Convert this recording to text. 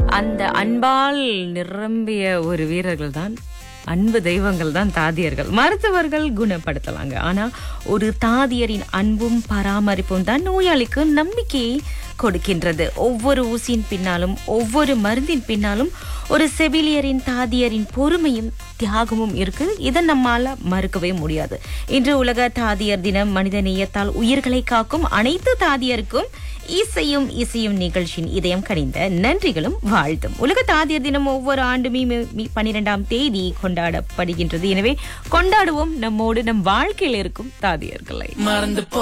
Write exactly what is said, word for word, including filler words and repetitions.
அந்த அன்பால் நிரம்பிய ஒரு வீரர்கள் தான், அன்பு தெய்வங்கள் தான் தாதியர்கள். மருத்துவர்கள் குணப்படுத்தலாங்க, ஆனா ஒரு தாதியரின் அன்பும் பராமரிப்பும் தான் நோயாளிக்கு நம்பிக்கையை கொடுக்கின்றது. ஒவ்வொரு ஊசியின் பின்னாலும், ஒவ்வொரு மருந்தின் பின்னாலும் ஒரு செவிலியரின் தாதியரின் பொறுமையும் தியாகமும் இருக்கு. இதை நம்மால மறுக்கவே முடியாது. இன்று உலக தாதியர் தினம். மனித நேயத்தால் உயிர்களை காக்கும் அனைத்து தாதியருக்கும் இசையும் இசையும் நிகழ்ச்சியின் இதயம் கனிந்த நன்றிகளும் வாழ்த்தும். உலக தாதியர் தினம் ஒவ்வொரு ஆண்டுமே பன்னிரெண்டாம் தேதி கொண்டாடப்படுகின்றது. எனவே கொண்டாடுவோம் நம்மோடு நம் வாழ்க்கையில் இருக்கும் தாதியர்களை. மறந்து